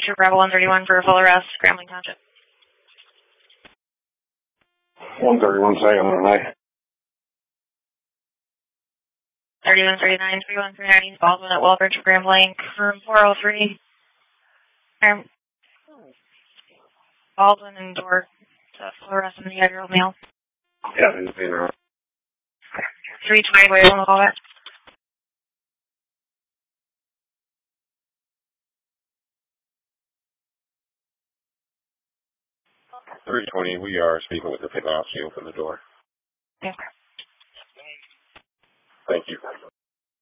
Trooper Rebel 131 for a full arrest, Grambling Township. 131 second on night. 3139, 3139, Baldwin at Wellbridge, Grambling, room 403. Baldwin and Dork, full arrest in the 8-year-old male. Yeah, he's been around. 320, wait, we'll call that. 320, we are speaking with the Pigossi. Open the door. Okay. Thank you.